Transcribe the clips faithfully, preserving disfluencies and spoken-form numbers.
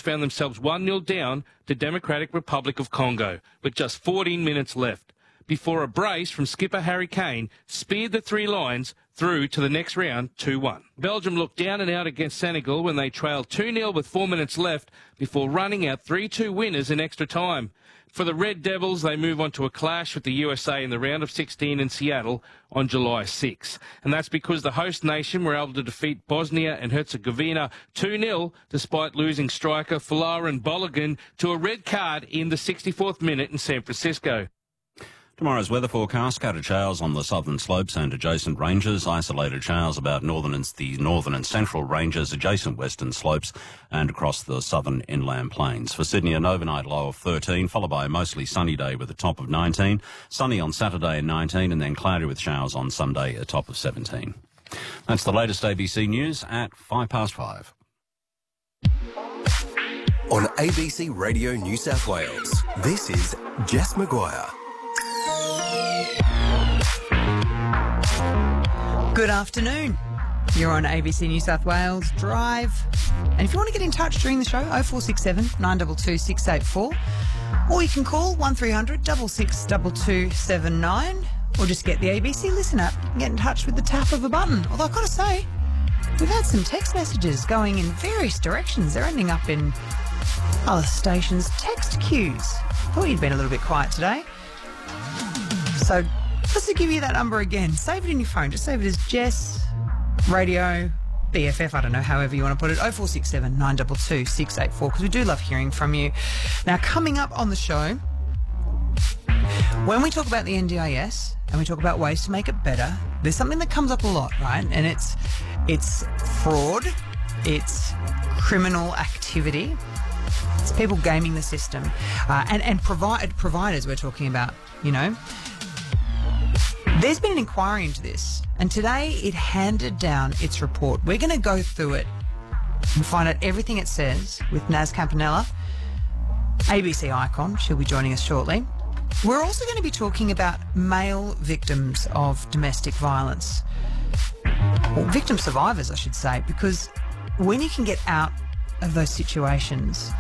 found themselves one nil down to Democratic Republic of Congo with just fourteen minutes left, before a brace from skipper Harry Kane speared the Three Lions through to the next round two one. Belgium looked down and out against Senegal when they trailed two nil with four minutes left before running out three two winners in extra time. For the Red Devils, they move on to a clash with the U S A in the round of sixteen in Seattle on July sixth. And that's because the host nation were able to defeat Bosnia and Herzegovina two nil despite losing striker Folarin Balogun to a red card in the sixty-fourth minute in San Francisco. Tomorrow's weather forecast: scattered showers on the southern slopes and adjacent ranges, isolated showers about northern and the northern and central ranges, adjacent western slopes and across the southern inland plains. For Sydney, an overnight low of thirteen, followed by a mostly sunny day with a top of nineteen. Sunny on Saturday and nineteen, and then cloudy with showers on Sunday, a top of seventeen. That's the latest A B C News at five past five. On A B C Radio New South Wales, this is Jess Maguire. Good afternoon. You're on A B C New South Wales Drive. And if you want to get in touch during the show, oh four six seven, nine two two, six eight four. Or you can call one three hundred, six six two two seven nine. Or just get the A B C Listen app and get in touch with the tap of a button. Although I've got to say, we've had some text messages going in various directions. They're ending up in other stations' text queues. Thought you'd been a little bit quiet today. So just to give you that number again, save it in your phone. Just save it as Jess Radio B F F. I don't know, however you want to put it. oh four six seven, nine two two, six eight four, because we do love hearing from you. Now, coming up on the show, when we talk about the N D I S and we talk about ways to make it better, there's something that comes up a lot, right? And it's it's fraud, it's criminal activity, it's people gaming the system, uh, and and provide providers. We're talking about, you know. There's been an inquiry into this, and today it handed down its report. We're going to go through it and find out everything it says with Naz Campanella, A B C icon. She'll be joining us shortly. We're also going to be talking about male victims of domestic violence, or victim survivors, I should say, because when you can get out of those situations,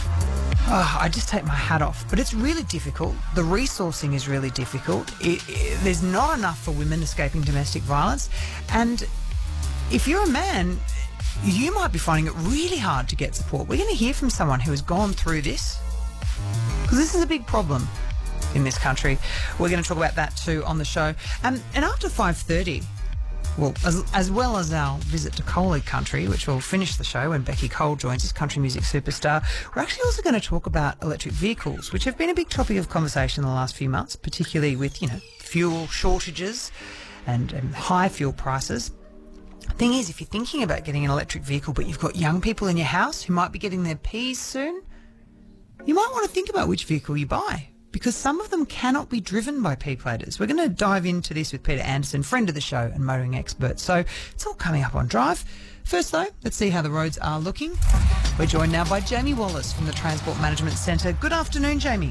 oh, I just take my hat off. But it's really difficult. The resourcing is really difficult. It, it, there's not enough for women escaping domestic violence. And if you're a man, you might be finding it really hard to get support. We're going to hear from someone who has gone through this, because this is a big problem in this country. We're going to talk about that too on the show. Um, and after five thirty, well, as, as well as our visit to Coley Country, which will finish the show when Becky Cole joins us, country music superstar, we're actually also going to talk about electric vehicles, which have been a big topic of conversation in the last few months, particularly with, you know, fuel shortages and, and high fuel prices. The thing is, if you're thinking about getting an electric vehicle, but you've got young people in your house who might be getting their Ps soon, you might want to think about which vehicle you buy, because some of them cannot be driven by P-platers. We're going to dive into this with Peter Anderson, friend of the show and motoring expert. So it's all coming up on Drive. First, though, let's see how the roads are looking. We're joined now by Jamie Wallace from the Transport Management Centre. Good afternoon, Jamie.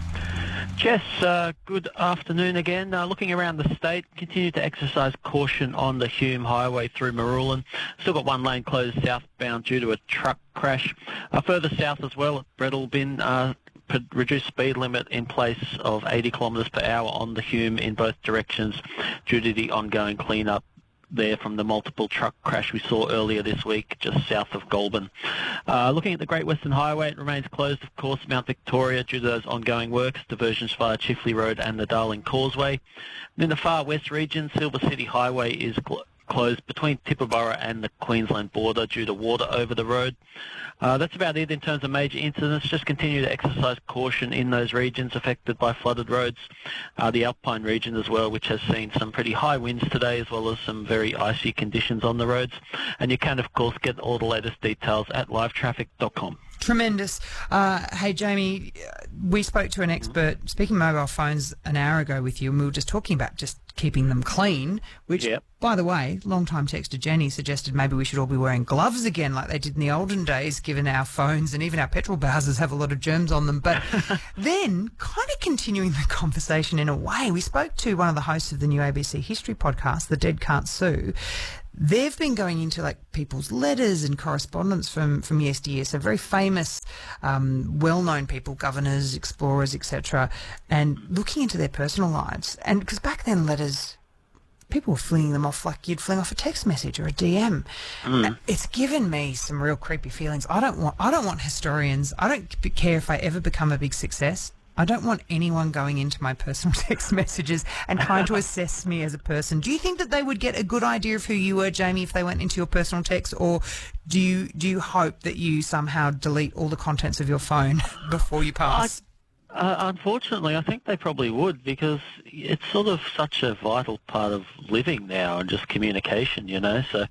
Jess, uh, good afternoon again. Uh, looking around the state, continue to exercise caution on the Hume Highway through Marulan. Still got one lane closed southbound due to a truck crash. Uh, further south as well at Breadalbin, uh, reduced speed limit in place of eighty kilometres per hour on the Hume in both directions due to the ongoing clean-up there from the multiple truck crash we saw earlier this week just south of Goulburn. Uh, looking at the Great Western Highway, it remains closed, of course, Mount Victoria due to those ongoing works, diversions via Chifley Road and the Darling Causeway. And in the far west region, Silver City Highway is cl- closed between Tibooburra and the Queensland border due to water over the road. Uh, that's about it in terms of major incidents. Just continue to exercise caution in those regions affected by flooded roads. Uh, the Alpine region as well, which has seen some pretty high winds today, as well as some very icy conditions on the roads. And you can, of course, get all the latest details at live traffic dot com. Tremendous. Uh, hey, Jamie, we spoke to an expert speaking mobile phones an hour ago with you, and we were just talking about just keeping them clean, which, yep. By the way, long-time texter Jenny suggested maybe we should all be wearing gloves again like they did in the olden days, given our phones and even our petrol bowsers have a lot of germs on them. But then kind of continuing the conversation in a way. We spoke to one of the hosts of the new A B C history podcast, The Dead Can't Sue. They've been going into like people's letters and correspondence from, from yesteryear, so very famous, um, well-known people, governors, explorers, et cetera, and looking into their personal lives. And because back then letters, people were flinging them off like you'd fling off a text message or a D M. Mm. It's given me some real creepy feelings. I don't want, I don't want historians. I don't care if I ever become a big success. I don't want anyone going into my personal text messages and trying to assess me as a person. Do you think that they would get a good idea of who you were, Jamie, if they went into your personal text, or do you do you hope that you somehow delete all the contents of your phone before you pass? I, uh, unfortunately, I think they probably would, because it's sort of such a vital part of living now and just communication, you know. So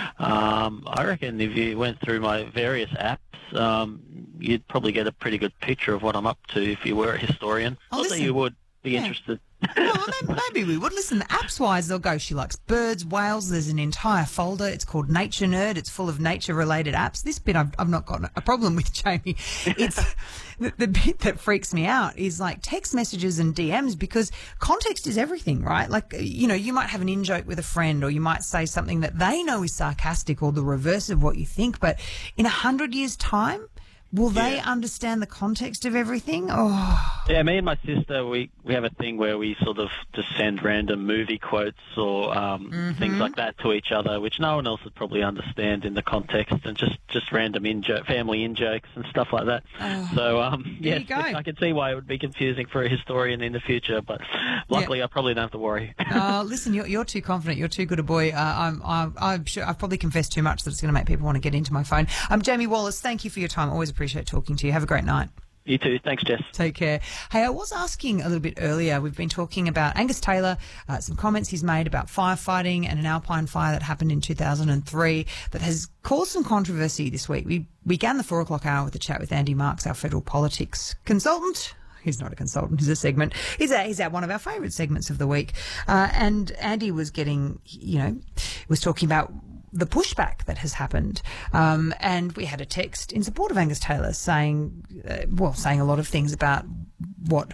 um, I reckon if you went through my various apps, um, you'd probably get a pretty good picture of what I'm up to if you were a historian. Oh, Not listen. that you would be Yeah. interested. Well, maybe, maybe we would. Listen, apps-wise, they'll go, she likes birds, whales. There's an entire folder. It's called Nature Nerd. It's full of nature-related apps. This bit I've, I've not got a problem with, Jamie. It's the, the bit that freaks me out is like text messages and D Ms, because context is everything, right? Like, you know, you might have an in-joke with a friend, or you might say something that they know is sarcastic or the reverse of what you think, but in a hundred years' time, will they Yeah. understand the context of everything? Oh, Yeah, me and my sister, we, we have a thing where we sort of just send random movie quotes or um, Mm-hmm. things like that to each other, which no one else would probably understand in the context, and just, just random in family in-jokes and stuff like that. Oh, so, um, there yes, you go. I can see why it would be confusing for a historian in the future, but luckily I probably don't have to worry. Uh, listen, you're, you're too confident. You're too good a boy. Uh, I'm, I'm, I'm sure I've probably confessed too much that it's going to make people want to get into my phone. Um, Jamie Wallace, thank you for your time. Always appreciate talking to you. Have a great night. You too. Thanks, Jess. Take care. Hey, I was asking a little bit earlier, we've been talking about Angus Taylor, uh, some comments he's made about firefighting and an Alpine fire that happened in two thousand three that has caused some controversy this week. We began the four o'clock hour with a chat with Andy Marks, our federal politics consultant. He's not a consultant, he's a segment. He's at, he's at one of our favourite segments of the week. Uh, and Andy was getting, you know, was talking about the pushback that has happened. Um, and we had a text in support of Angus Taylor saying, uh, well, saying a lot of things about what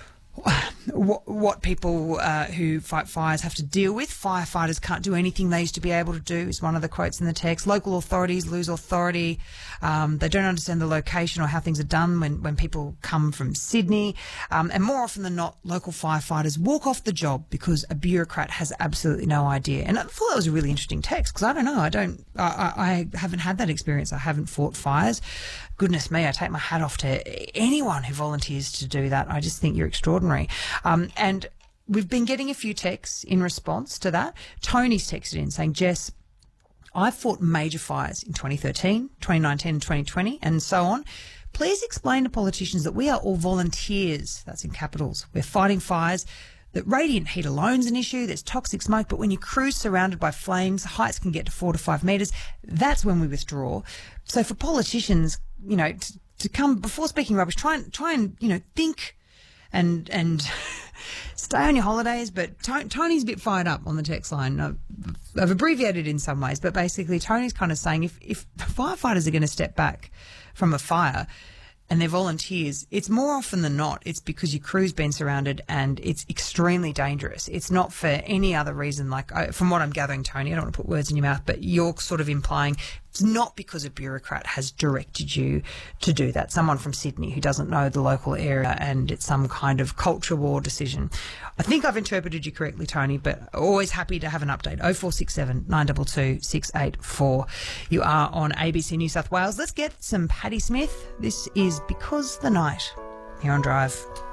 what, what people uh, who fight fires have to deal with. Firefighters can't do anything they used to be able to do, is one of the quotes in the text. Local authorities lose authority. Um, they don't understand the location or how things are done when, when people come from Sydney. Um, and more often than not, local firefighters walk off the job because a bureaucrat has absolutely no idea. And I thought that was a really interesting text, because I don't know, I don't, I, I haven't had that experience. I haven't fought fires. Goodness me, I take my hat off to anyone who volunteers to do that. I just think you're extraordinary. Um, and we've been getting a few texts in response to that. Tony's texted in saying, Jess, I fought major fires in twenty thirteen, twenty nineteen and twenty twenty and so on. Please explain to politicians that we are all volunteers. That's in capitals. We're fighting fires. That radiant heat alone's an issue. There's toxic smoke, but when you cruise surrounded by flames, heights can get to four to five metres. That's when we withdraw. So for politicians, you know, to, to come before speaking rubbish, try and try and you know think and and stay on your holidays. But Tony's a bit fired up on the text line. I've, I've abbreviated in some ways, but basically Tony's kind of saying if if firefighters are going to step back from a fire and they're volunteers, it's more often than not, it's because your crew's been surrounded and it's extremely dangerous. It's not for any other reason. Like, I, from what I'm gathering, Tony, I don't want to put words in your mouth, but you're sort of implying it's not because a bureaucrat has directed you to do that. Someone from Sydney who doesn't know the local area, and it's some kind of culture war decision. I think I've interpreted you correctly, Tony, but always happy to have an update. oh four six seven, nine two two, six eight four. You are on A B C New South Wales. Let's get some Patti Smith. This is Because the Night here on Drive.